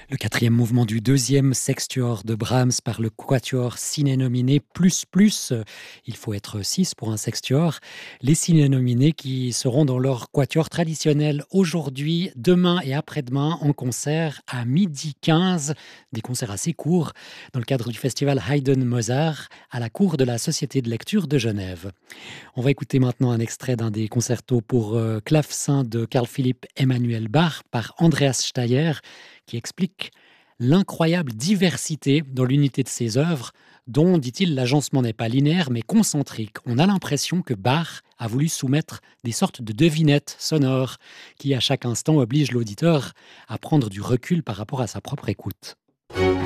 Le quatrième mouvement du deuxième sextuor de Brahms par le quatuor Sine Nomine plus. Il faut être 6 pour un sextuor. Les Sine Nomine qui seront dans leur quatuor traditionnel aujourd'hui, demain et après-demain en concert à 12h15. Des concerts assez courts dans le cadre du festival Haydn-Mozart à la cour de la Société de lecture de Genève. On va écouter maintenant un extrait d'un des concertos pour clavecin de Carl Philipp Emanuel Bach par Andreas Steyer qui explique l'incroyable diversité dans l'unité de ses œuvres, dont, dit-il, l'agencement n'est pas linéaire mais concentrique. On a l'impression que Bach a voulu soumettre des sortes de devinettes sonores qui, à chaque instant, obligent l'auditeur à prendre du recul par rapport à sa propre écoute.